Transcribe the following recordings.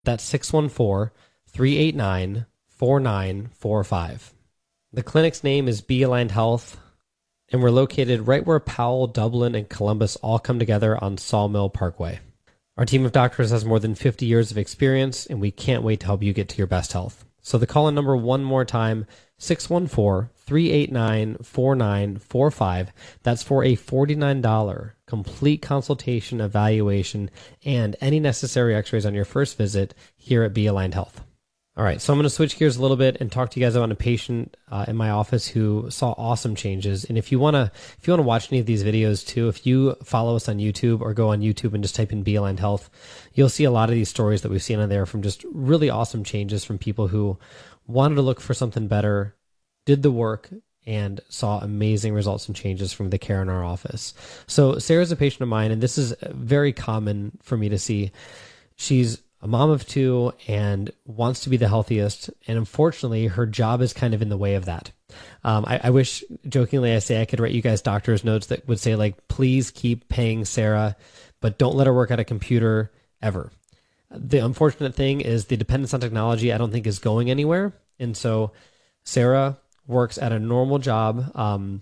That's 614-389-4945. The clinic's name is Be Aligned Health, and we're located right where Powell, Dublin, and Columbus all come together on Sawmill Parkway. Our team of doctors has more than 50 years of experience, and we can't wait to help you get to your best health. So the call-in number one more time, 614-389-4945. That's for a $49 complete consultation, evaluation, and any necessary x-rays on your first visit here at Be Aligned Health. All right, so I'm going to switch gears a little bit and talk to you guys about a patient in my office who saw awesome changes. And if you want to watch any of these videos too, if you follow us on YouTube or go on YouTube and just type in Be Aligned Health, you'll see a lot of these stories that we've seen on there from just really awesome changes from people who wanted to look for something better, did the work, and saw amazing results and changes from the care in our office. So Sarah's a patient of mine, and this is very common for me to see. She's a mom of two and wants to be the healthiest. And unfortunately, her job is kind of in the way of that. I wish, jokingly, I say I could write you guys doctor's notes that would say, like, please keep paying Sarah, but don't let her work at a computer ever. The unfortunate thing is the dependence on technology, I don't think, is going anywhere. And so Sarah works at a normal job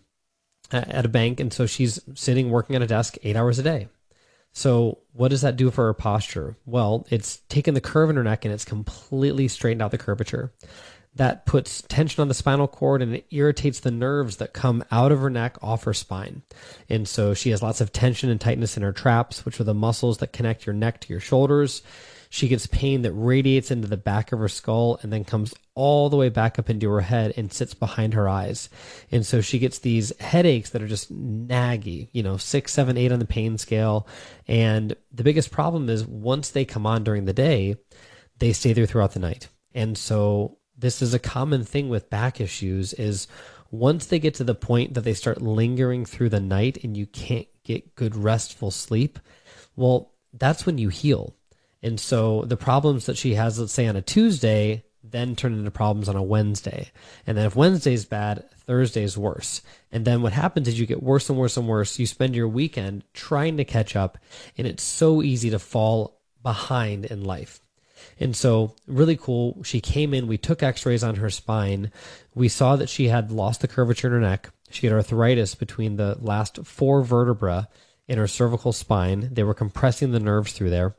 at a bank. And so she's sitting, working at a desk 8 hours a day. So what does that do for her posture? Well, it's taken the curve in her neck and it's completely straightened out the curvature. That puts tension on the spinal cord and it irritates the nerves that come out of her neck off her spine. And so she has lots of tension and tightness in her traps, which are the muscles that connect your neck to your shoulders. She gets pain that radiates into the back of her skull and then comes all the way back up into her head and sits behind her eyes. And so she gets these headaches that are just naggy, 6, 7, 8 on the pain scale. And the biggest problem is once they come on during the day, they stay there throughout the night. And so this is a common thing with back issues is once they get to the point that they start lingering through the night and you can't get good restful sleep, well, that's when you heal. And so the problems that she has, let's say on a Tuesday, then turn into problems on a Wednesday. And then if Wednesday's bad, Thursday's worse. And then what happens is you get worse and worse and worse. You spend your weekend trying to catch up, and it's so easy to fall behind in life. And so really cool. She came in, we took x-rays on her spine. We saw that she had lost the curvature in her neck. She had arthritis between the last 4 vertebrae in her cervical spine. They were compressing the nerves through there.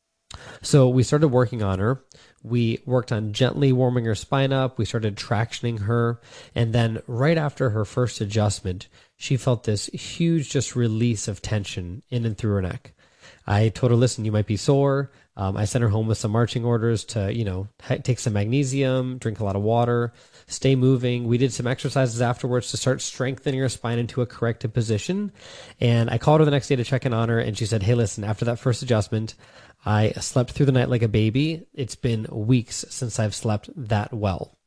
So we started working on her. We worked on gently warming her spine up. We started tractioning her. And then right after her first adjustment, she felt this huge just release of tension in and through her neck. I told her, listen, you might be sore. I sent her home with some marching orders to, take some magnesium, drink a lot of water, stay moving. We did some exercises afterwards to start strengthening her spine into a corrected position. And I called her the next day to check in on her. And she said, hey, listen, after that first adjustment, I slept through the night like a baby. It's been weeks since I've slept that well.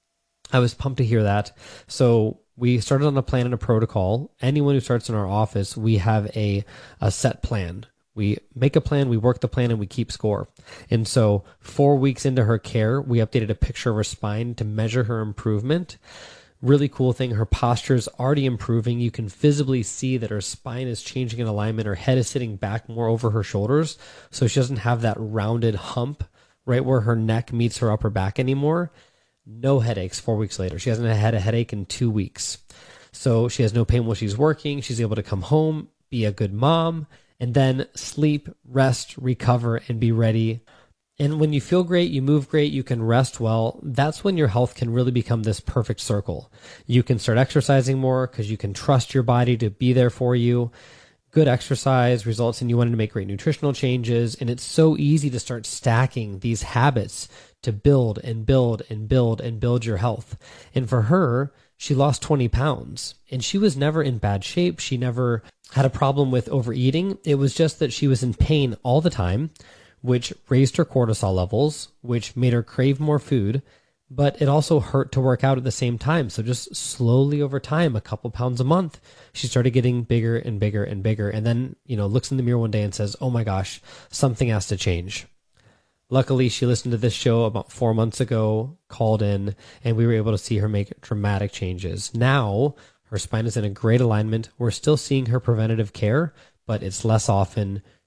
I was pumped to hear that. So we started on a plan and a protocol. Anyone who starts in our office, we have a set plan. We make a plan, we work the plan, and we keep score. And so 4 weeks into her care, we updated a picture of her spine to measure her improvement. Really cool thing, her posture is already improving. You can visibly see that her spine is changing in alignment. Her head is sitting back more over her shoulders, so she doesn't have that rounded hump right where her neck meets her upper back anymore. No headaches 4 weeks later. She hasn't had a headache in 2 weeks. So she has no pain while she's working. She's able to come home, be a good mom, and then sleep, rest, recover, and be ready. And when you feel great, you move great, you can rest well, that's when your health can really become this perfect circle. You can start exercising more because you can trust your body to be there for you. Good exercise results in you wanting to make great nutritional changes, and it's so easy to start stacking these habits to build and build and build and build your health. And for her, she lost 20 pounds, and she was never in bad shape. She never had a problem with overeating. It was just that she was in pain all the time, which raised her cortisol levels, which made her crave more food, but it also hurt to work out at the same time. So just slowly over time, a couple pounds a month, she started getting bigger and bigger and bigger. And then, looks in the mirror one day and says, oh my gosh, something has to change. Luckily, she listened to this show about 4 months ago, called in, and we were able to see her make dramatic changes. Now, her spine is in a great alignment. We're still seeing her preventative care, but it's less often.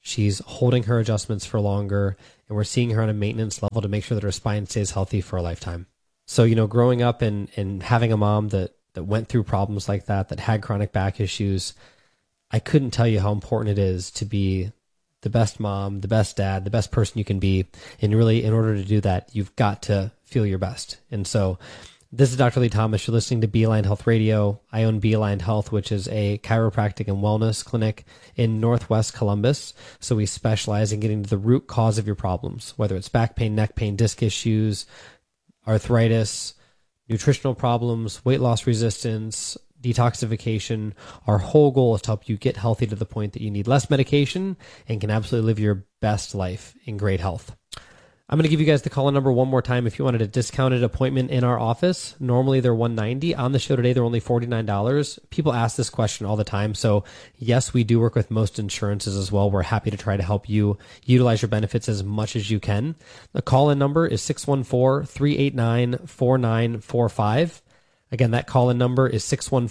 She's holding her adjustments for longer, and we're seeing her on a maintenance level to make sure that her spine stays healthy for a lifetime. So, growing up and having a mom that went through problems like that had chronic back issues, I couldn't tell you how important it is to be the best mom, the best dad, the best person you can be. And really, in order to do that, you've got to feel your best. And so this is Dr. Lee Thomas. You're listening to Be-Aligned Health Radio. I own Be-Aligned Health, which is a chiropractic and wellness clinic in Northwest Columbus. So we specialize in getting to the root cause of your problems, whether it's back pain, neck pain, disc issues, arthritis, nutritional problems, weight loss resistance, detoxification. Our whole goal is to help you get healthy to the point that you need less medication and can absolutely live your best life in great health. I'm going to give you guys the call-in number one more time if you wanted a discounted appointment in our office. Normally they're $190. On the show today, they're only $49. People ask this question all the time. So yes, we do work with most insurances as well. We're happy to try to help you utilize your benefits as much as you can. The call-in number is 614-389-4945. Again, that call-in number is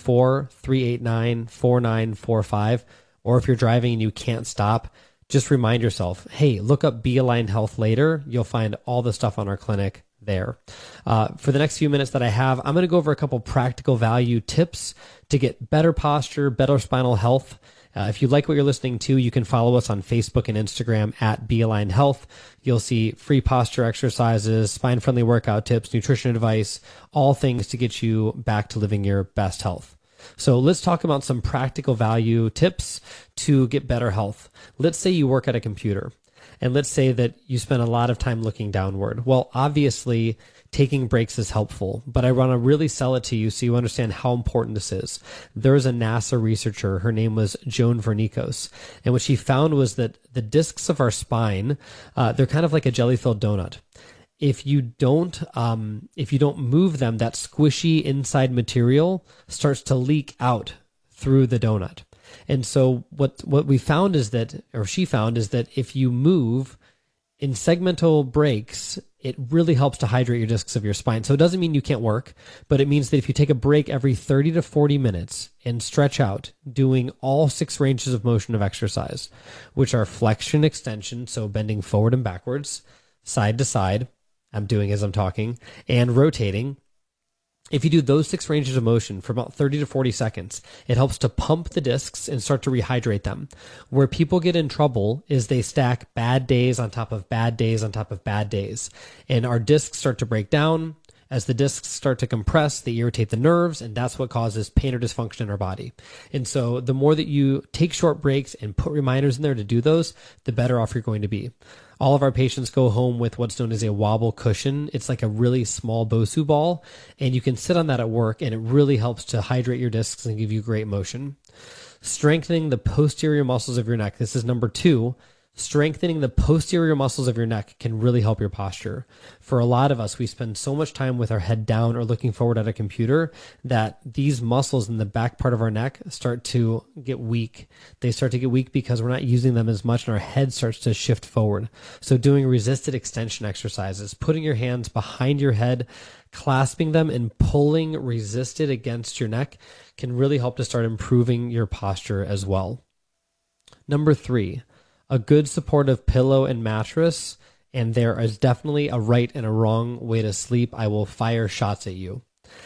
614-389-4945. Or if you're driving and you can't stop, just remind yourself, hey, look up Be-Aligned Health later. You'll find all the stuff on our clinic there. For the next few minutes that I have, I'm going to go over a couple practical value tips to get better posture, better spinal health. If you like what you're listening to, you can follow us on Facebook and Instagram at Be-Aligned Health. You'll see free posture exercises, spine-friendly workout tips, nutrition advice, all things to get you back to living your best health. So let's talk about some practical value tips to get better health. Let's say you work at a computer, and let's say that you spend a lot of time looking downward. Well, obviously, taking breaks is helpful, but I want to really sell it to you so you understand how important this is. There is a NASA researcher, her name was Joan Vernikos, and what she found was that the discs of our spine, they're kind of like a jelly-filled donut. If you don't move them, that squishy inside material starts to leak out through the donut. And so what we found is that, or she found is that if you move in segmental breaks, it really helps to hydrate your discs of your spine. So it doesn't mean you can't work, but it means that if you take a break every 30 to 40 minutes and stretch out, doing all 6 ranges of motion of exercise, which are flexion, extension, so bending forward and backwards, side to side, I'm doing as I'm talking, and rotating. If you do those 6 ranges of motion for about 30 to 40 seconds, it helps to pump the discs and start to rehydrate them. Where people get in trouble is they stack bad days on top of bad days on top of bad days. And our discs start to break down. As the discs start to compress, they irritate the nerves, and that's what causes pain or dysfunction in our body. And so the more that you take short breaks and put reminders in there to do those, the better off you're going to be. All of our patients go home with what's known as a wobble cushion. It's like a really small Bosu ball, and you can sit on that at work, and it really helps to hydrate your discs and give you great motion. Strengthening the posterior muscles of your neck. This is number 2. Strengthening the posterior muscles of your neck can really help your posture. For a lot of us, we spend so much time with our head down or looking forward at a computer that these muscles in the back part of our neck start to get weak. They start to get weak because we're not using them as much and our head starts to shift forward. So doing resisted extension exercises, putting your hands behind your head, clasping them and pulling resisted against your neck can really help to start improving your posture as well. Number 3. A good supportive pillow and mattress, and there is definitely a right and a wrong way to sleep. I will fire shots at you.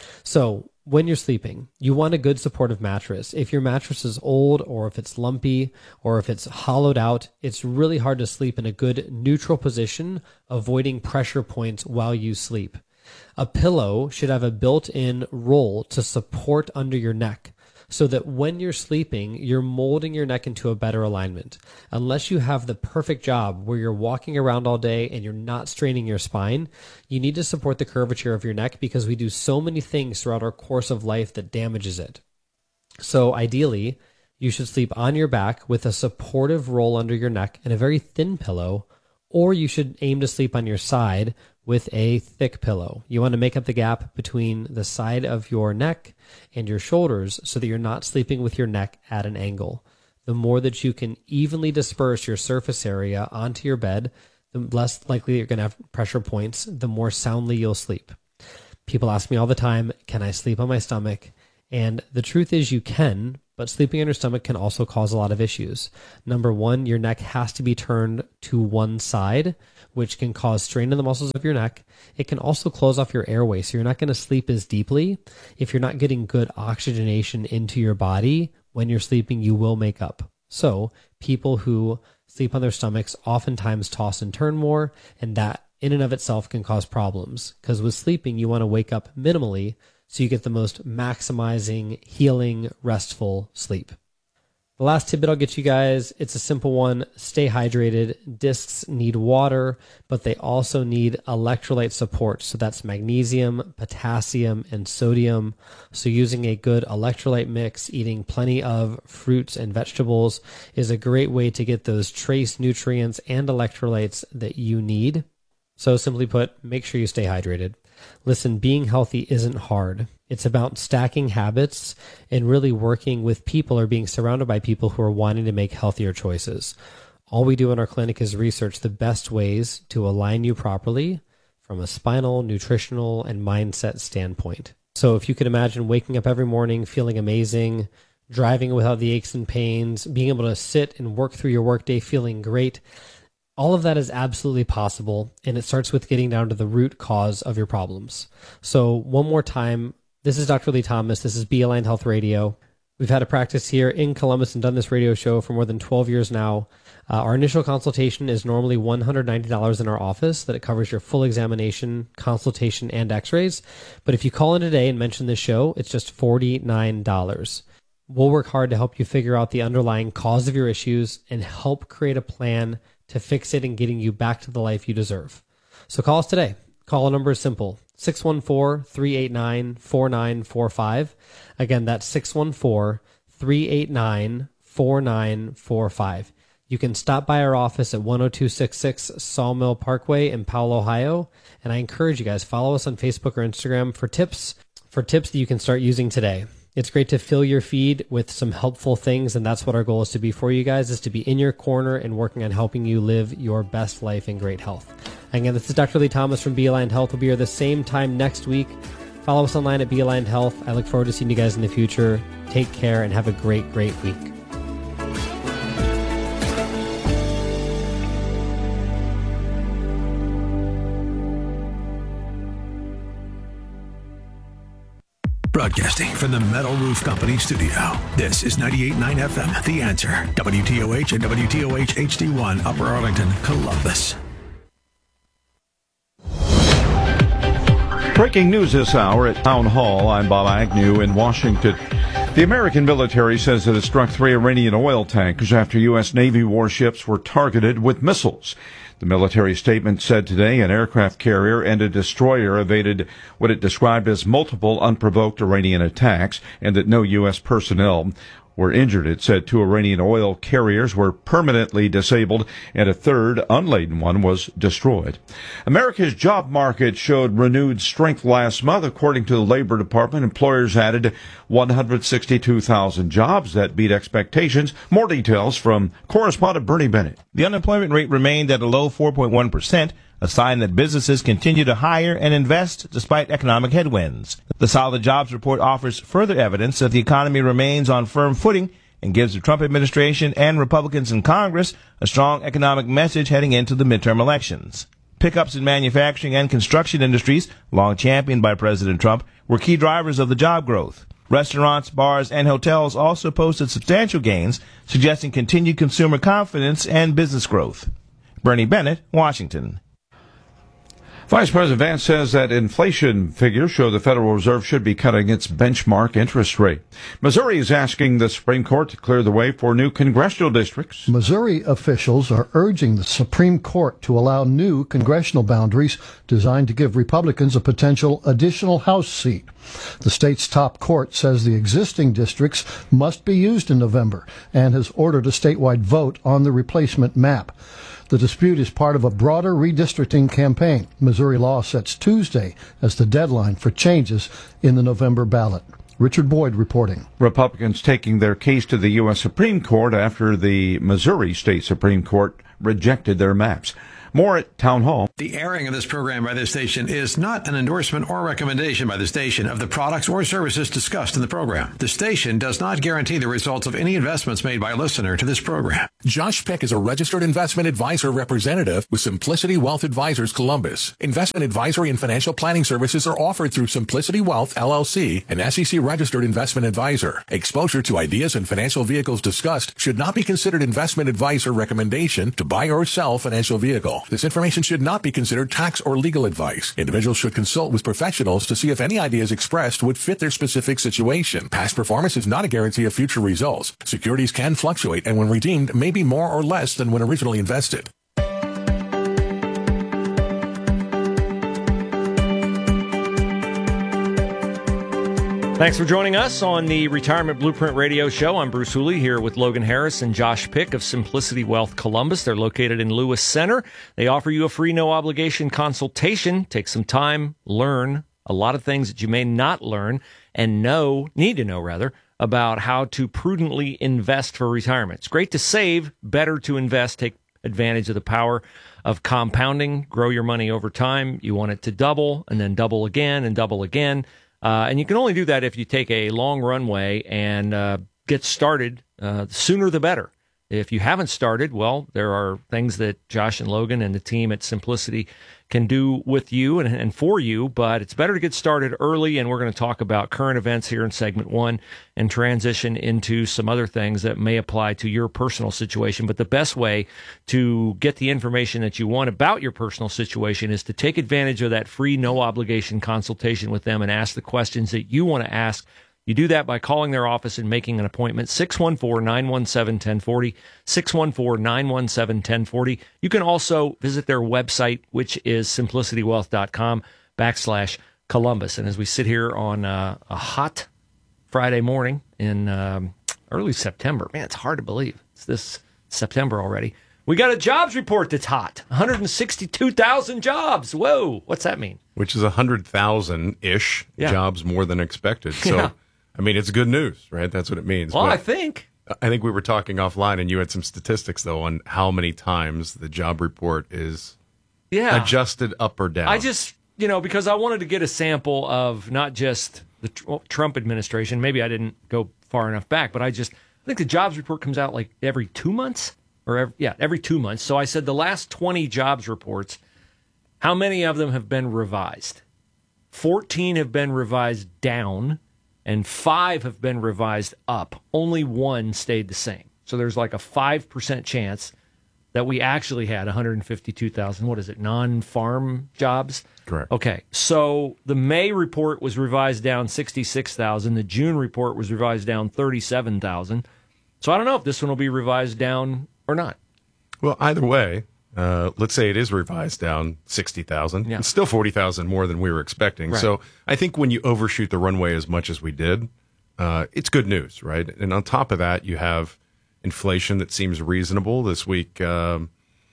So when you're sleeping, you want a good supportive mattress. If your mattress is old or if it's lumpy or if it's hollowed out, it's really hard to sleep in a good neutral position, avoiding pressure points while you sleep. A pillow should have a built-in roll to support under your neck, so that when you're sleeping, you're molding your neck into a better alignment. Unless you have the perfect job where you're walking around all day and you're not straining your spine, you need to support the curvature of your neck because we do so many things throughout our course of life that damages it. So ideally, you should sleep on your back with a supportive roll under your neck and a very thin pillow, or you should aim to sleep on your side with a thick pillow. You want to make up the gap between the side of your neck and your shoulders so that you're not sleeping with your neck at an angle. The more that you can evenly disperse your surface area onto your bed, the less likely you're going to have pressure points, the more soundly you'll sleep. People ask me all the time, can I sleep on my stomach? And the truth is you can, but But sleeping on your stomach can also cause a lot of issues. Number one, your neck has to be turned to one side, which can cause strain in the muscles of your neck. It can also close off your airway, so you're not going to sleep as deeply. If you're not getting good oxygenation into your body when you're sleeping, you will make up. So people who sleep on their stomachs oftentimes toss and turn more, and that in and of itself can cause problems. Because with sleeping, you want to wake up minimally so you get the most maximizing, healing, restful sleep. The last tidbit I'll get you guys, it's a simple one. Stay hydrated. Discs need water, but they also need electrolyte support. So that's magnesium, potassium, and sodium. So using a good electrolyte mix, eating plenty of fruits and vegetables is a great way to get those trace nutrients and electrolytes that you need. So simply put, make sure you stay hydrated. Listen, being healthy isn't hard. It's about stacking habits and really working with people or being surrounded by people who are wanting to make healthier choices. All we do in our clinic is research the best ways to align you properly from a spinal, nutritional, and mindset standpoint. So if you could imagine waking up every morning feeling amazing, driving without the aches and pains, being able to sit and work through your workday feeling great, all of that is absolutely possible, and it starts with getting down to the root cause of your problems. So one more time, this is Dr. Lee Thomas. This is Be Aligned Health Radio. We've had a practice here in Columbus and done this radio show for more than 12 years now. Our initial consultation is normally $190 in our office, that it covers your full examination, consultation, and x-rays. But if you call in today and mention this show, it's just $49. We'll work hard to help you figure out the underlying cause of your issues and help create a plan to fix it and getting you back to the life you deserve. So call us today. Call number is simple, 614-389-4945. Again, that's 614-389-4945. You can stop by our office at 10266 Sawmill Parkway in Powell, Ohio. And I encourage you guys, follow us on Facebook or Instagram for tips that you can start using today. It's great to fill your feed with some helpful things, and that's what our goal is to be for you guys, is to be in your corner and working on helping you live your best life in great health. Again, this is Dr. Lee Thomas from Be Aligned Health. We'll be here the same time next week. Follow us online at Be Aligned Health. I look forward to seeing you guys in the future. Take care and have a great, great week. Broadcasting from the Metal Roof Company studio. This is 98.9 FM, The Answer, WTOH and WTOH HD1, Upper Arlington, Columbus. Breaking news this hour at Town Hall. I'm Bob Agnew in Washington. The American military says that it struck 3 Iranian oil tankers after U.S. Navy warships were targeted with missiles. The military statement said today an aircraft carrier and a destroyer evaded what it described as multiple unprovoked Iranian attacks, and that no U.S. personnel were injured. It said 2 Iranian oil carriers were permanently disabled and a third unladen one was destroyed. America's job market showed renewed strength last month. According to the Labor Department, employers added 162,000 jobs that beat expectations. More details from correspondent Bernie Bennett. The unemployment rate remained at a low 4.1%, a sign that businesses continue to hire and invest despite economic headwinds. The solid jobs report offers further evidence that the economy remains on firm footing and gives the Trump administration and Republicans in Congress a strong economic message heading into the midterm elections. Pickups in manufacturing and construction industries, long championed by President Trump, were key drivers of the job growth. Restaurants, bars, and hotels also posted substantial gains, suggesting continued consumer confidence and business growth. Bernie Bennett, Washington. Vice President Vance says that inflation figures show the Federal Reserve should be cutting its benchmark interest rate. Missouri is asking the Supreme Court to clear the way for new congressional districts. Missouri officials are urging the Supreme Court to allow new congressional boundaries designed to give Republicans a potential additional House seat. The state's top court says the existing districts must be used in November and has ordered a statewide vote on the replacement map. The dispute is part of a broader redistricting campaign. Missouri law sets Tuesday as the deadline for changes in the November ballot. Richard Boyd reporting. Republicans taking their case to the U.S. Supreme Court after the Missouri State Supreme Court rejected their maps. More at Town Hall. The airing of this program by this station is not an endorsement or recommendation by the station of the products or services discussed in the program. The station does not guarantee the results of any investments made by a listener to this program. Josh Pick is a registered investment advisor representative with Simplicity Wealth Advisors Columbus. Investment advisory and financial planning services are offered through Simplicity Wealth, LLC, an SEC registered investment advisor. Exposure to ideas and financial vehicles discussed should not be considered investment advice or recommendation to buy or sell financial vehicle. This information should not be considered tax or legal advice. Individuals should consult with professionals to see if any ideas expressed would fit their specific situation. Past performance is not a guarantee of future results. Securities can fluctuate and when redeemed may be more or less than when originally invested. Thanks for joining us on the Retirement Blueprint Radio Show. I'm Bruce Hooley here with Logan Harris and Josh Pick of Simplicity Wealth Columbus. They're located in Lewis Center. They offer you a free, no-obligation consultation. Take some time, learn a lot of things that you may not learn and need to know about how to prudently invest for retirement. It's great to save, better to invest. Take advantage of the power of compounding. Grow your money over time. You want it to double and then double again and double again. And you can only do that if you take a long runway and get started sooner the better. If you haven't started, well, there are things that Josh and Logan and the team at Simplicity can do with you and for you, but it's better to get started early, and we're going to talk about current events here in segment 1 and transition into some other things that may apply to your personal situation. But the best way to get the information that you want about your personal situation is to take advantage of that free, no-obligation consultation with them and ask the questions that you want to ask. You do that by calling their office and making an appointment, 614-917-1040, 614-917-1040. You can also visit their website, which is simplicitywealth.com/Columbus. And as we sit here on a hot Friday morning in early September, man, it's hard to believe. It's this September already. We got a jobs report that's hot, 162,000 jobs. Whoa, what's that mean? Which is 100,000-ish jobs more than expected. So, I mean, it's good news, right? That's what it means. Well, but I think we were talking offline, and you had some statistics, though, on how many times the job report is adjusted up or down. I just, because I wanted to get a sample of not just the Trump administration. Maybe I didn't go far enough back, but I think the jobs report comes out like every 2 months. Every 2 months. So I said the last 20 jobs reports, how many of them have been revised? 14 have been revised down, and 5 have been revised up. Only 1 stayed the same. So there's like a 5% chance that we actually had 152,000, non-farm jobs? Correct. Okay, so the May report was revised down 66,000. The June report was revised down 37,000. So I don't know if this one will be revised down or not. Well, either way, let's say it is revised down 60,000. Yeah. It's still 40,000 more than we were expecting. Right. So I think when you overshoot the runway as much as we did, it's good news, right? And on top of that, you have inflation that seems reasonable. This week, the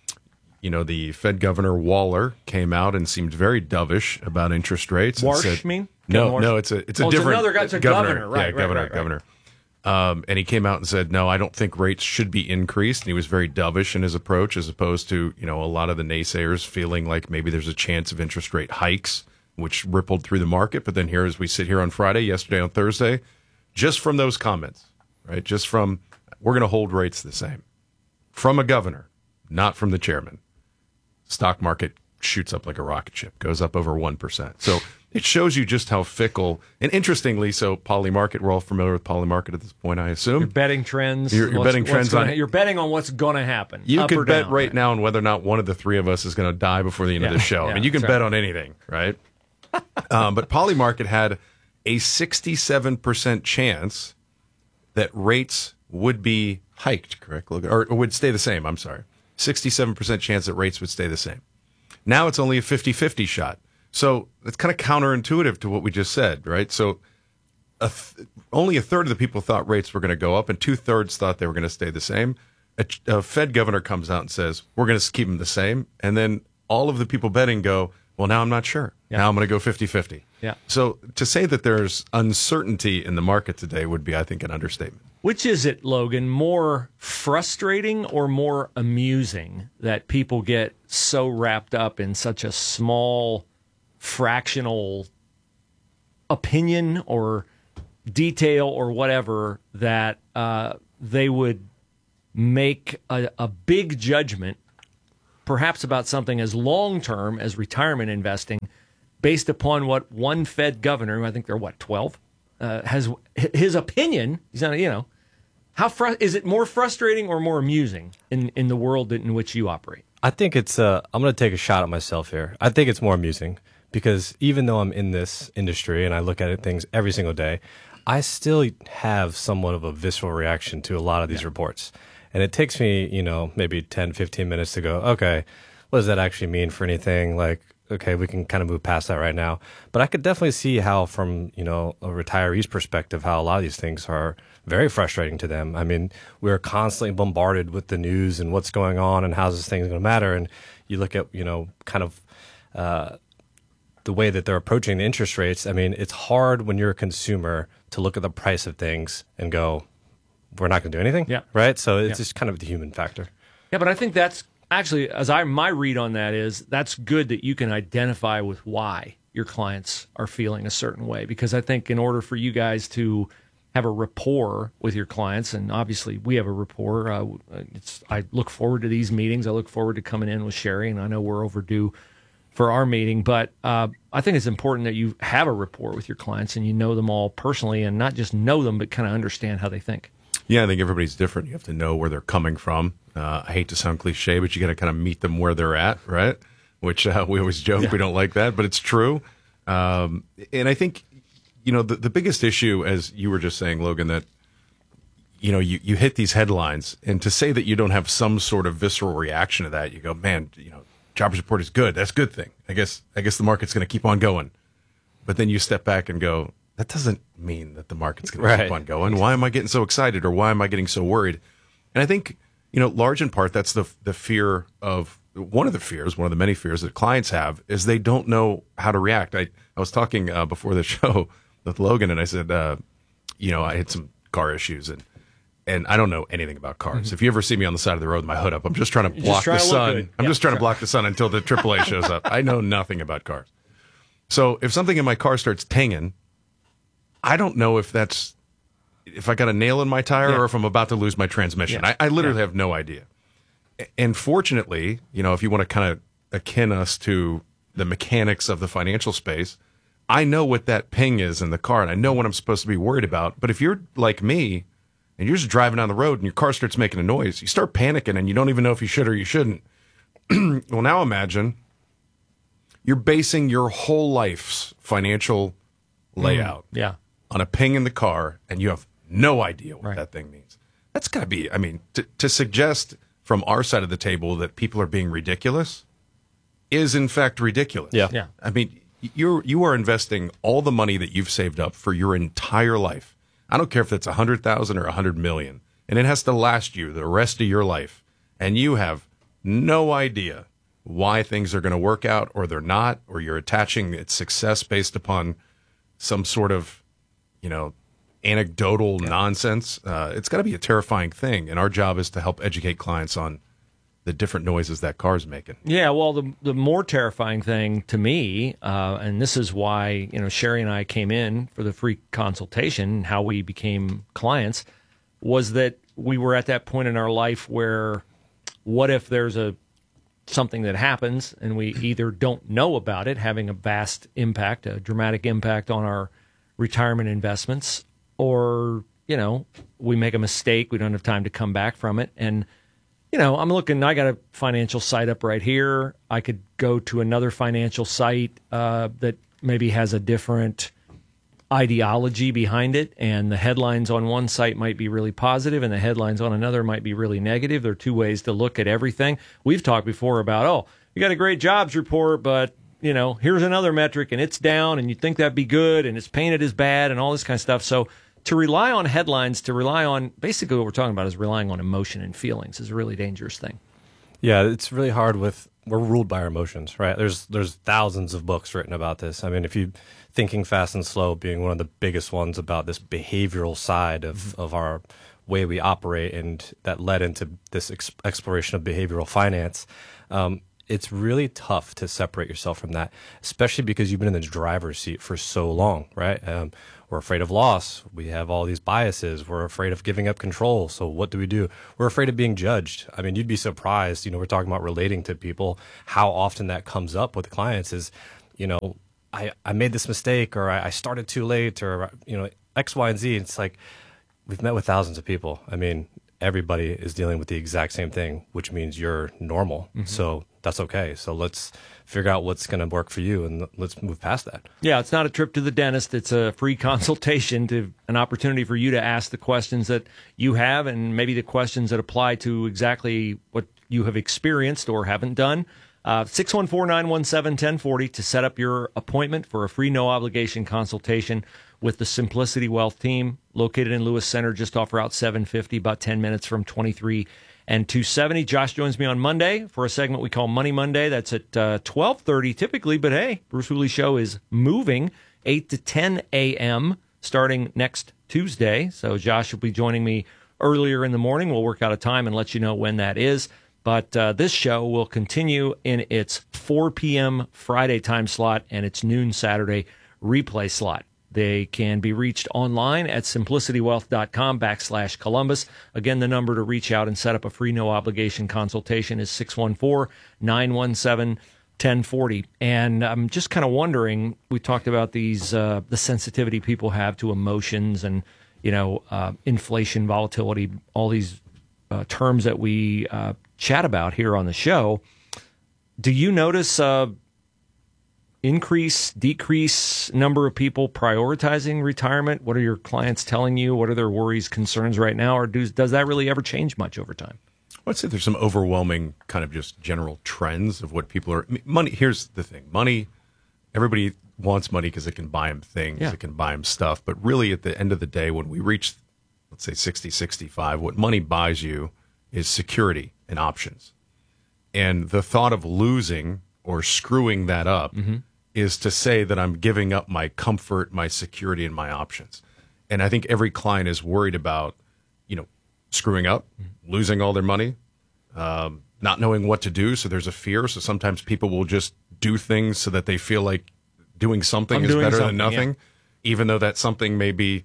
Fed Governor Waller came out and seemed very dovish about interest rates. Warsh, and said, mean? No, it's a different another guy. It's a governor. Right, governor. And he came out and said, no, I don't think rates should be increased. And he was very dovish in his approach, as opposed to, a lot of the naysayers feeling like maybe there's a chance of interest rate hikes, which rippled through the market. But then here, as we sit here on Friday, yesterday on Thursday, just from those comments, right? Just from, we're going to hold rates the same. From a governor, not from the chairman. Stock market shoots up like a rocket ship, goes up over 1%. So it shows you just how fickle. And interestingly, so Polymarket, we're all familiar with Polymarket at this point, I assume. You're betting trends. You're betting trends on. You're betting on what's going to happen. You could bet down, right now on whether or not one of the three of us is going to die before the end of the show. I mean, you can bet on anything, right? But Polymarket had a 67% chance that rates would be hiked, correct? Or would stay the same, I'm sorry. 67% chance that rates would stay the same. Now it's only a 50-50 shot. So it's kind of counterintuitive to what we just said, right? So only a third of the people thought rates were going to go up, and 2/3 thought they were going to stay the same. A Fed governor comes out and says, we're going to keep them the same. And then all of the people betting go, Well, now I'm not sure. Yeah. Now I'm going to go 50-50. Yeah. So to say that there's uncertainty in the market today would be, I think, an understatement. Which is it, Logan? More frustrating or more amusing that people get so wrapped up in such a small fractional opinion or detail or whatever that they would make a big judgment, perhaps about something as long-term as retirement investing, based upon what one Fed governor, I think they're, 12, has his opinion. He's not, is it more frustrating or more amusing in the world in which you operate? I think it's, I'm going to take a shot at myself here. I think it's more amusing because even though I'm in this industry and I look at things every single day, I still have somewhat of a visceral reaction to a lot of these reports. And it takes me, maybe 10, 15 minutes to go, okay, what does that actually mean for anything? Like, okay, we can kind of move past that right now. But I could definitely see how from, a retiree's perspective, how a lot of these things are very frustrating to them. I mean, we're constantly bombarded with the news and what's going on and how's this thing going to matter. And you look at, kind of the way that they're approaching the interest rates. I mean, it's hard when you're a consumer to look at the price of things and go, we're not going to do anything. Yeah. Right. So it's just kind of the human factor. Yeah, but I think that's actually, my read on that is that's good that you can identify with why your clients are feeling a certain way. Because I think in order for you guys to have a rapport with your clients, and obviously we have a rapport, I look forward to these meetings. I look forward to coming in with Sherry, and I know we're overdue for our meeting. But I think it's important that you have a rapport with your clients and you know them all personally, and not just know them, but kind of understand how they think. Yeah, I think everybody's different. You have to know where they're coming from. I hate to sound cliche, but you got to kind of meet them where they're at, right? Which we always joke we don't like that, but it's true. And I think, the biggest issue, as you were just saying, Logan, that, you hit these headlines, and to say that you don't have some sort of visceral reaction to that, you go, man, jobs report is good. That's a good thing. I guess the market's going to keep on going. But then you step back and go, that doesn't mean that the market's going to keep on going. Why am I getting so excited, or why am I getting so worried? And I think, large in part, that's the fear of one of the many fears that clients have is they don't know how to react. I was talking before the show with Logan, and I said, I had some car issues, and I don't know anything about cars. Mm-hmm. If you ever see me on the side of the road with my hood up, I'm just trying to block the sun. I'm just trying to block the sun until the AAA shows up. I know nothing about cars. So if something in my car starts tinging, I don't know if I got a nail in my tire or if I'm about to lose my transmission. I literally have no idea. And fortunately, if you want to kind of akin us to the mechanics of the financial space, I know what that ping is in the car, and I know what I'm supposed to be worried about. But if you're like me and you're just driving down the road and your car starts making a noise, you start panicking and you don't even know if you should or you shouldn't. Well, now imagine you're basing your whole life's financial layout on a ping in the car, and you have no idea what that thing means. That's got to be, to suggest from our side of the table that people are being ridiculous is in fact ridiculous. Yeah. You are investing all the money that you've saved up for your entire life. I don't care if it's 100,000 or 100 million, and it has to last you the rest of your life. And you have no idea why things are going to work out or they're not, or you're attaching its success based upon some sort of, anecdotal nonsense. It's got to be a terrifying thing. And our job is to help educate clients on the different noises that car's making. Yeah, well, the more terrifying thing to me, and this is why, Sherry and I came in for the free consultation, how we became clients, was that we were at that point in our life where what if there's something that happens and we either don't know about it, having a vast impact, a dramatic impact on our retirement investments, or, we make a mistake, we don't have time to come back from it. And, I'm looking, I got a financial site up right here. I could go to another financial site that maybe has a different ideology behind it, and the headlines on one site might be really positive and the headlines on another might be really negative. There are two ways to look at everything. We've talked before about, you got a great jobs report, but here's another metric and it's down, and you think that'd be good, and it's painted as bad, and all this kind of stuff. So to rely on headlines, to rely on, basically what we're talking about is relying on emotion and feelings, is a really dangerous thing. Yeah, it's really hard with we're ruled by our emotions, right? There's thousands of books written about this. I mean, if you Thinking Fast and Slow being one of the biggest ones about this behavioral side of our way we operate, and that led into this exploration of behavioral finance. It's really tough to separate yourself from that, especially because you've been in the driver's seat for so long, right? We're afraid of loss. We have all these biases. We're afraid of giving up control. So what do? We're afraid of being judged. I mean, you'd be surprised, we're talking about relating to people, how often that comes up with clients is, I made this mistake, or I started too late, or, X, Y, and Z. It's like, we've met with thousands of people. I mean, everybody is dealing with the exact same thing, which means you're normal. Mm-hmm. So that's okay. So let's figure out what's going to work for you, and let's move past that. Yeah, it's not a trip to the dentist. It's a free consultation, an opportunity for you to ask the questions that you have, and maybe the questions that apply to exactly what you have experienced or haven't done. 614-917-1040 to set up your appointment for a free no-obligation consultation with the Simplicity Wealth team, located in Lewis Center, just off Route 750, about 10 minutes from 23 and 270. Josh joins me on Monday for a segment we call Money Monday. That's at 12:30 typically, but hey, Bruce Hooley Show is moving 8 to 10 a.m. starting next Tuesday. So Josh will be joining me earlier in the morning. We'll work out a time and let you know when that is. But this show will continue in its 4 p.m. Friday time slot and its noon Saturday replay slot. They can be reached online at simplicitywealth.com/Columbus. Again, the number to reach out and set up a free no-obligation consultation is 614-917-1040. And I'm just kind of wondering, we talked about these the sensitivity people have to emotions and, inflation, volatility, all these terms that we chat about here on the show. Do you notice increase, decrease number of people prioritizing retirement? What are your clients telling you? What are their worries, concerns right now? Or does that really ever change much over time? I'd say there's some overwhelming kind of just general trends of what people are. Money. Here's the thing. Money, everybody wants money because it can buy them things. Yeah. It can buy them stuff. But really at the end of the day, when we reach, let's say 60, 65, what money buys you is security and options. And the thought of losing or screwing that up is to say that I'm giving up my comfort, my security, and my options. And I think every client is worried about, screwing up, losing all their money, not knowing what to do. So there's a fear. So sometimes people will just do things so that they feel like doing something is better than nothing, even though that something may be,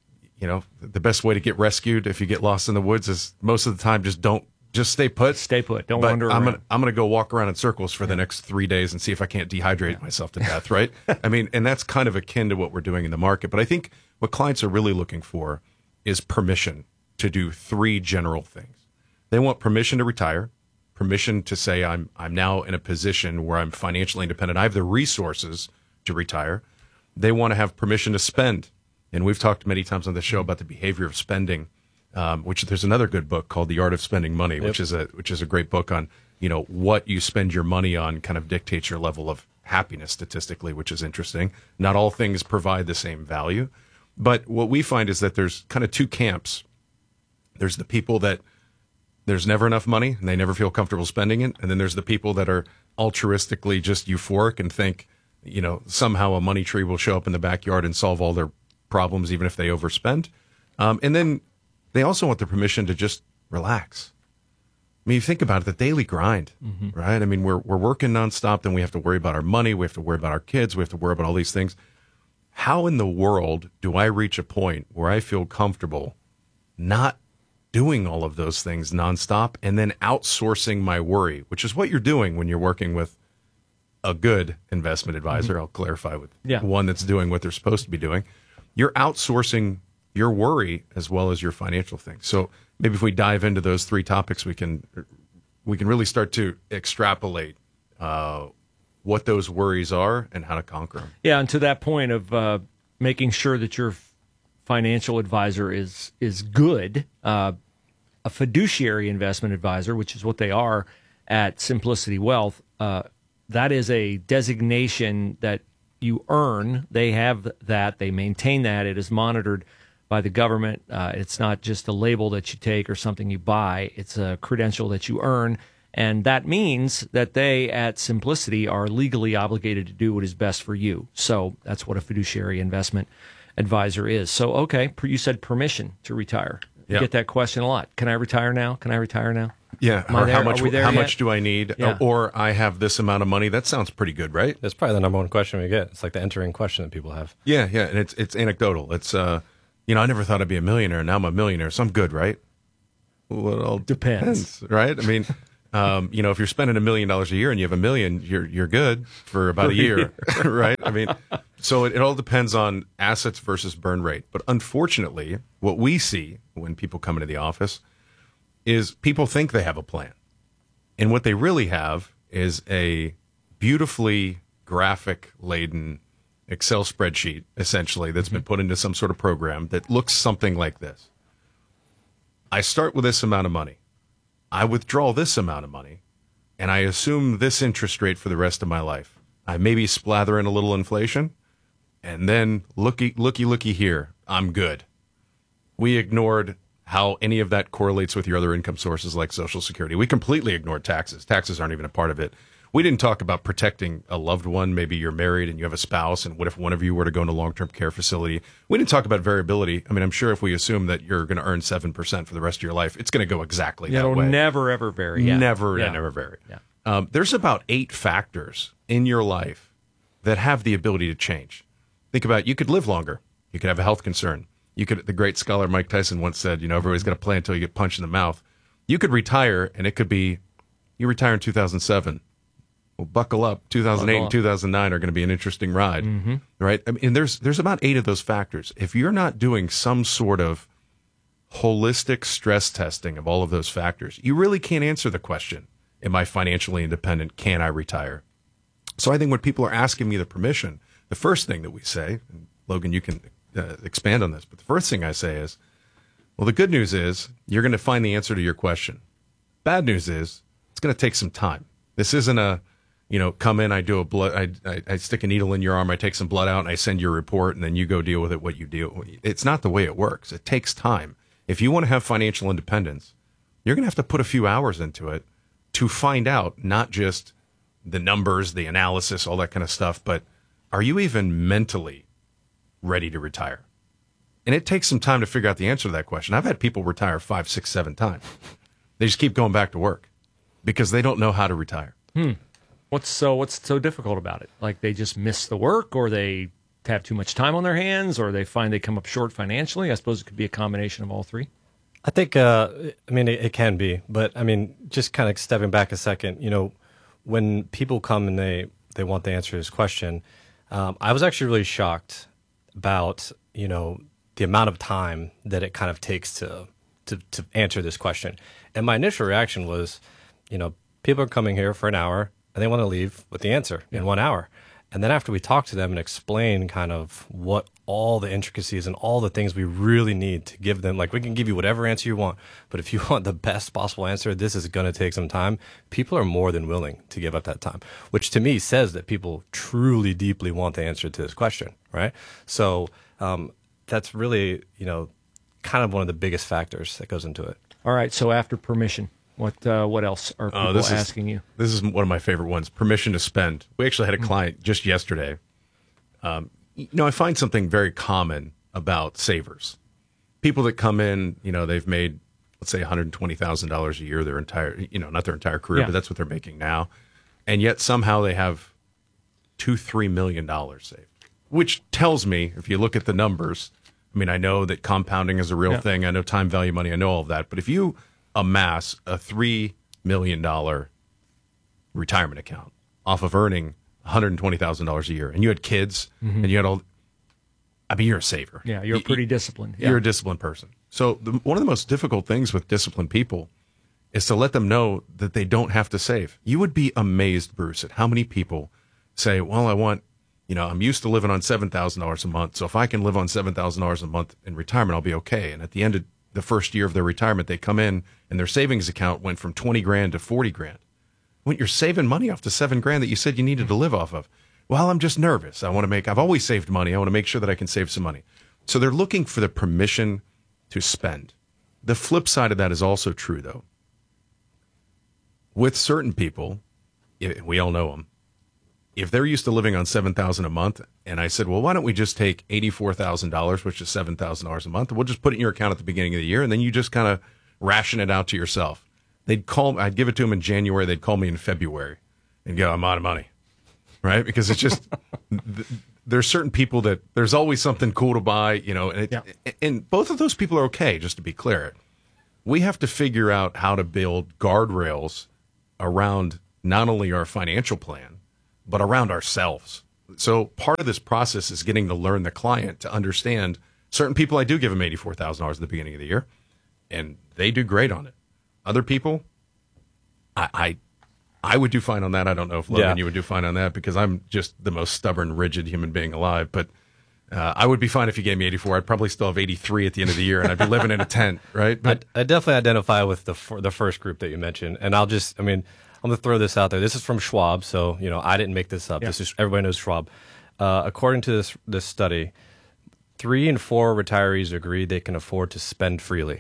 the best way to get rescued if you get lost in the woods is most of the time just stay put. Stay put. Don't wander around. I'm going to go walk around in circles for the next 3 days and see if I can't dehydrate myself to death, right? I mean, and that's kind of akin to what we're doing in the market. But I think what clients are really looking for is permission to do 3 general things. They want permission to retire, permission to say I'm now in a position where I'm financially independent. I have the resources to retire. They want to have permission to spend. And we've talked many times on the show about the behavior of spending. Which there's another good book called The Art of Spending Money, which is a great book on, what you spend your money on kind of dictates your level of happiness statistically, which is interesting. Not all things provide the same value. But what we find is that there's kind of 2 camps. There's the people that there's never enough money and they never feel comfortable spending it. And then there's the people that are altruistically just euphoric and think, somehow a money tree will show up in the backyard and solve all their problems, even if they overspend. And then they also want the permission to just relax. I mean, you think about it, the daily grind, right? I mean, we're working nonstop, then we have to worry about our money, we have to worry about our kids, we have to worry about all these things. How in the world do I reach a point where I feel comfortable not doing all of those things nonstop and then outsourcing my worry, which is what you're doing when you're working with a good investment advisor. I'll clarify with one that's doing what they're supposed to be doing. You're outsourcing your worry as well as your financial things. So maybe if we dive into those 3 topics, we can really start to extrapolate what those worries are and how to conquer them. Yeah, and to that point of making sure that your financial advisor is good, a fiduciary investment advisor, which is what they are at Simplicity Wealth, that is a designation that you earn. They have that. They maintain that. It is monitored by the government. It's not just a label that you take or something you buy. It's a credential that you earn, And that means that they at Simplicity are legally obligated to do what is best for you. So that's what a fiduciary investment advisor is. So, okay, you said permission to retire. You get that question a lot. Can I retire now? Can I retire now? Yeah. Or how much do I need? Yeah. Or I have this amount of money. That sounds pretty good, right? That's probably the number one question we get. It's like the entering question that people have. Yeah, yeah. And it's anecdotal. It's, I never thought I'd be a millionaire. Now I'm a millionaire, so I'm good, right? Well, it all depends, right? I mean, if you're spending $1 million a year and you have $1 million, you're good for about a year, right? I mean, so it all depends on assets versus burn rate. But unfortunately, what we see when people come into the office is people think they have a plan. And what they really have is a beautifully graphic-laden Excel spreadsheet, essentially, that's been put into some sort of program that looks something like this. I start with this amount of money. I withdraw this amount of money, and I assume this interest rate for the rest of my life. I maybe splather in a little inflation, and then looky here, I'm good. We ignored how any of that correlates with your other income sources like Social Security. We completely ignored taxes. Taxes aren't even a part of it. We didn't talk about protecting a loved one. Maybe you're married and you have a spouse, and what if one of you were to go into a long-term care facility? We didn't talk about variability. I mean, I'm sure if we assume that you're going to earn 7% for the rest of your life, it's going to go exactly that way. It'll never, ever vary. Yeah. Never vary. Yeah. There's about 8 factors in your life that have the ability to change. Think about, you could live longer. You could have a health concern. The great scholar Mike Tyson once said, everybody's got a plan until you get punched in the mouth. You could retire, and it could be, you retire in 2007. Well, buckle up. 2008 and 2009 are going to be an interesting ride, right? I mean, there's about 8 of those factors. If you're not doing some sort of holistic stress testing of all of those factors, you really can't answer the question, am I financially independent? Can I retire? So I think when people are asking me the permission, the first thing that we say, and Logan, you can expand on this, but the first thing I say is, well, the good news is you're going to find the answer to your question. Bad news is it's going to take some time. This isn't a, come in, I do a blood, I stick a needle in your arm, I take some blood out, and I send you a report, and then you go deal with it what you deal. It's not the way it works. It takes time. If you want to have financial independence, you're going to have to put a few hours into it to find out not just the numbers, the analysis, all that kind of stuff, but are you even mentally ready to retire? And it takes some time to figure out the answer to that question. I've had people retire 5, 6, 7 times. They just keep going back to work because they don't know how to retire. What's so difficult about it? Like they just miss the work, or they have too much time on their hands, or they find they come up short financially? I suppose it could be a combination of all three. I think, it can be. But, just kind of stepping back a second, when people come and they want the answer to this question, I was actually really shocked about, the amount of time that it kind of takes to answer this question. And my initial reaction was, people are coming here for an hour and they want to leave with the answer in 1 hour. And then after we talk to them and explain kind of what all the intricacies and all the things we really need to give them, like we can give you whatever answer you want, but if you want the best possible answer, this is going to take some time. People are more than willing to give up that time, which to me says that people truly, deeply want the answer to this question, right? So that's really, kind of one of the biggest factors that goes into it. All right, so after permission, what else are people asking you? This is one of my favorite ones, permission to spend. We actually had a client just yesterday. I find something very common about savers. People that come in, they've made, let's say, $120,000 a year their entire, not their entire career, but that's what they're making now. And yet somehow they have $2-3 million saved, which tells me, if you look at the numbers, I know that compounding is a real thing. I know time value money. I know all of that. But if you amass a $3 million retirement account off of earning $120,000 a year, and you had kids, and you had all, you're a saver. Yeah, you're pretty disciplined. You're a disciplined person. So one of the most difficult things with disciplined people is to let them know that they don't have to save. You would be amazed, Bruce, at how many people say, well, I want, I'm used to living on $7,000 a month, so if I can live on $7,000 a month in retirement, I'll be okay. And at the end of the first year of their retirement, they come in and their savings account went from 20 grand to 40 grand. When you're saving money off the 7 grand that you said you needed to live off of. Well, I'm just nervous. I've always saved money. I want to make sure that I can save some money. So they're looking for the permission to spend. The flip side of that is also true, though. with certain people, we all know them. If they're used to living on $7,000 a month, and I said, well, why don't we just take $84,000, which is $7,000 a month, and we'll just put it in your account at the beginning of the year, and then you just kind of ration it out to yourself. I'd give it to them in January. They'd call me in February and go, I'm out of money, right? Because it's just there's certain people that there's always something cool to buy, and both of those people are okay. Just to be clear, we have to figure out how to build guardrails around not only our financial plan, but around ourselves. So part of this process is getting to learn the client to understand certain people. I do give them $84,000 at the beginning of the year, and they do great on it. Other people, I would do fine on that. I don't know if Logan, you would do fine on that, because I'm just the most stubborn, rigid human being alive. But I would be fine if you gave me 84. I'd probably still have 83 at the end of the year, and I'd be living in a tent, right? But I definitely identify with the first group that you mentioned, and I'm going to throw this out there. This is from Schwab, so I didn't make this up. Yeah. This is everybody knows Schwab. According to this study, 3 in 4 retirees agree they can afford to spend freely,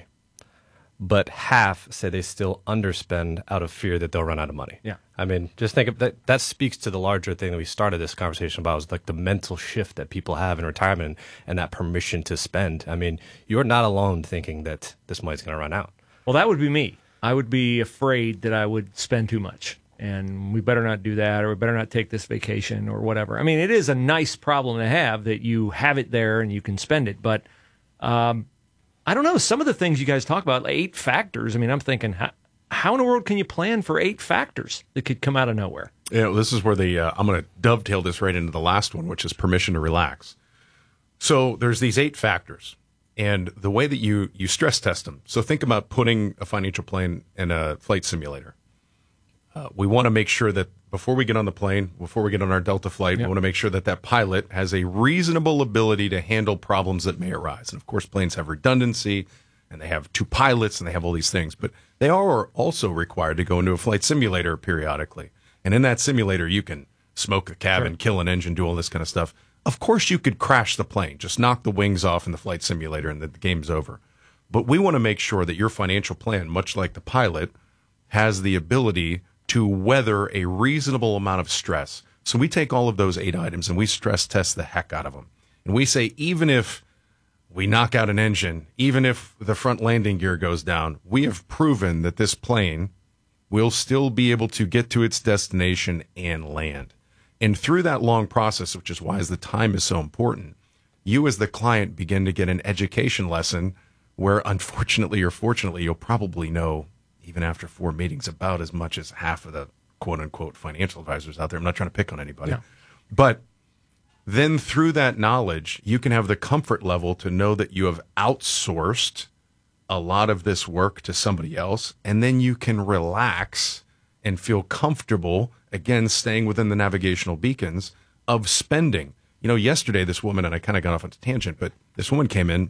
but half say they still underspend out of fear that they'll run out of money. Yeah, just think of that. That speaks to the larger thing that we started this conversation about, is like the mental shift that people have in retirement and that permission to spend. You're not alone thinking that this money's going to run out. Well, that would be me. I would be afraid that I would spend too much, and we better not do that, or we better not take this vacation or whatever. It is a nice problem to have that you have it there and you can spend it, but I don't know. Some of the things you guys talk about, like 8 factors, I'm thinking, how in the world can you plan for 8 factors that could come out of nowhere? This is where I'm going to dovetail this right into the last one, which is permission to relax. So there's these 8 factors. And the way that you stress test them. So think about putting a financial plan in a flight simulator. We want to make sure that before we get on the plane, before we get on our Delta flight, we want to make sure that pilot has a reasonable ability to handle problems that may arise. And of course, planes have redundancy, and they have 2 pilots, and they have all these things. But they are also required to go into a flight simulator periodically. And in that simulator, you can smoke the cabin, kill an engine, do all this kind of stuff. Of course, you could crash the plane, just knock the wings off in the flight simulator, and the game's over. But we want to make sure that your financial plan, much like the pilot, has the ability to weather a reasonable amount of stress. So we take all of those 8 items and we stress test the heck out of them. And we say, even if we knock out an engine, even if the front landing gear goes down, we have proven that this plane will still be able to get to its destination and land. And through that long process, which is why the time is so important, you as the client begin to get an education lesson where, unfortunately or fortunately, you'll probably know, even after 4 meetings, about as much as half of the quote-unquote financial advisors out there. I'm not trying to pick on anybody. Yeah. But then through that knowledge, you can have the comfort level to know that you have outsourced a lot of this work to somebody else, and then you can relax and feel comfortable, again, staying within the navigational beacons of spending. Yesterday, this woman, and I kind of got off on a tangent, but this woman came in,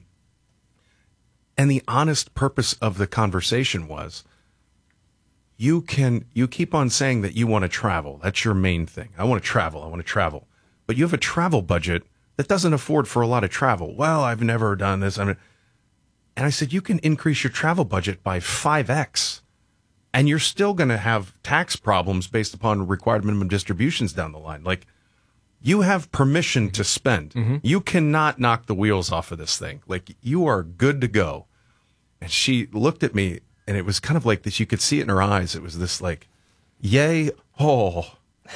and the honest purpose of the conversation was, you keep on saying that you want to travel. That's your main thing. I want to travel. But you have a travel budget that doesn't afford for a lot of travel. Well, I've never done this. And I said, you can increase your travel budget by 5x. And you're still going to have tax problems based upon required minimum distributions down the line. Like, you have permission to spend. Mm-hmm. You cannot knock the wheels off of this thing. Like, you are good to go. And she looked at me, and it was kind of like this. You could see it in her eyes. It was this like, yay, oh,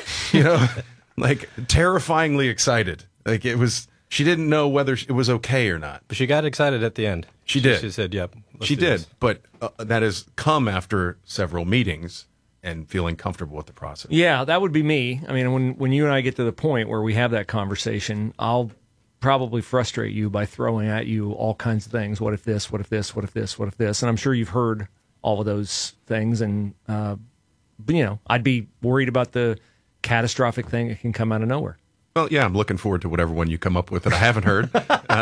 like terrifyingly excited. Like, it was, she didn't know whether it was okay or not. But she got excited at the end. She did. She said, yep. She did. But that has come after several meetings and feeling comfortable with the process. Yeah, that would be me. When you and I get to the point where we have that conversation, I'll probably frustrate you by throwing at you all kinds of things. What if this? What if this? What if this? What if this? And I'm sure you've heard all of those things. And, I'd be worried about the catastrophic thing that can come out of nowhere. Well, yeah, I'm looking forward to whatever one you come up with that I haven't heard,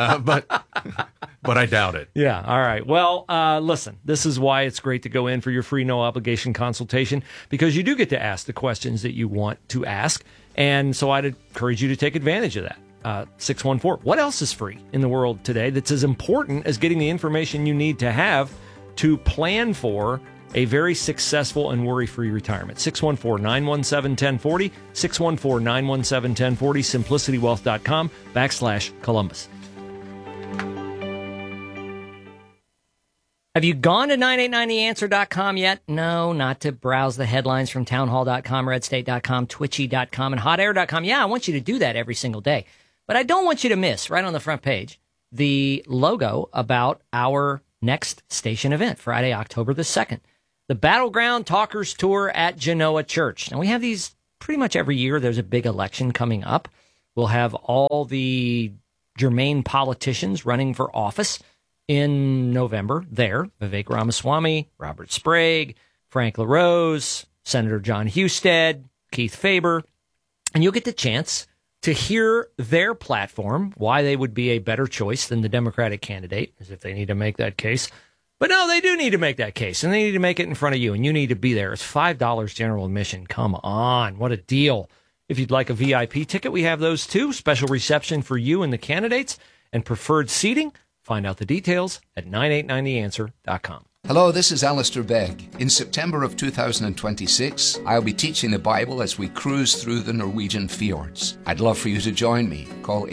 but I doubt it. Yeah, all right. Well, listen, this is why it's great to go in for your free no-obligation consultation, because you do get to ask the questions that you want to ask, and so I'd encourage you to take advantage of that. 614. What else is free in the world today that's as important as getting the information you need to have to plan for a very successful and worry-free retirement. 614-917-1040, 614-917-1040, simplicitywealth.com/Columbus. Have you gone to 989theanswer.com yet? No, not to browse the headlines from townhall.com, redstate.com, twitchy.com, and hotair.com. Yeah, I want you to do that every single day. But I don't want you to miss, right on the front page, the logo about our next station event, Friday, October the 2nd. The Battleground Talkers Tour at Genoa Church. Now, we have these pretty much every year. There's a big election coming up. We'll have all the germane politicians running for office in November there. Vivek Ramaswamy, Robert Sprague, Frank LaRose, Senator John Husted, Keith Faber. And you'll get the chance to hear their platform, why they would be a better choice than the Democratic candidate, as if they need to make that case. But no, they do need to make that case, and they need to make it in front of you, and you need to be there. It's $5 general admission. Come on. What a deal. If you'd like a VIP ticket, we have those too. Special reception for you and the candidates and preferred seating. Find out the details at 989theanswer.com. Hello, this is Alistair Begg. In September of 2026, I'll be teaching the Bible as we cruise through the Norwegian fjords. I'd love for you to join me. Call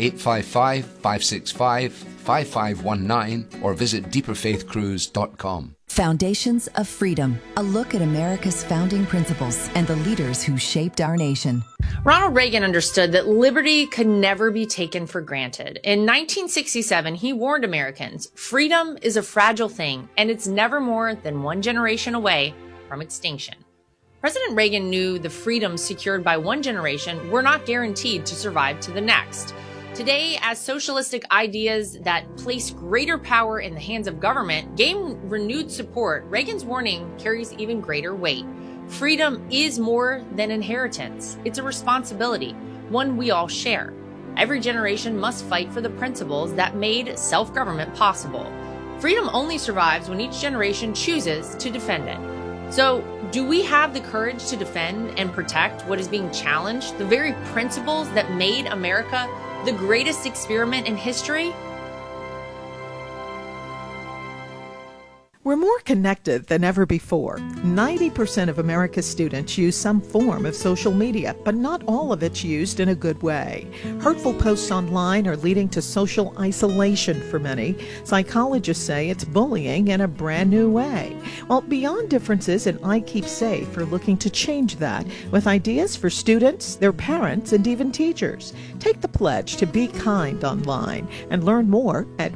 855-565-5519 or visit deeperfaithcruise.com. Foundations of Freedom, a look at America's founding principles and the leaders who shaped our nation. Ronald Reagan understood that liberty could never be taken for granted. In 1967, he warned Americans, freedom is a fragile thing, and it's never more than one generation away from extinction. President Reagan knew the freedoms secured by one generation were not guaranteed to survive to the next. Today, as socialistic ideas that place greater power in the hands of government gain renewed support, Reagan's warning carries even greater weight. Freedom is more than inheritance. It's a responsibility, one we all share. Every generation must fight for the principles that made self-government possible. Freedom only survives when each generation chooses to defend it. So, do we have the courage to defend and protect what is being challenged, the very principles that made America the greatest experiment in history? We're more connected than ever before. 90% of America's students use some form of social media, but not all of it's used in a good way. Hurtful posts online are leading to social isolation for many. Psychologists say it's bullying in a brand new way. Well, Beyond Differences and I Keep Safe are looking to change that with ideas for students, their parents, and even teachers. Take the pledge to be kind online and learn more at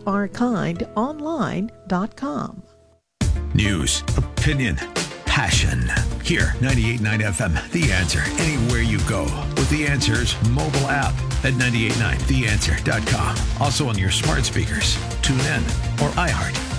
wearekindonline.com. News, opinion, passion. Here, 98.9 FM, The Answer. Anywhere you go with The Answer's mobile app at 98.9theanswer.com. Also on your smart speakers, TuneIn, or iHeart.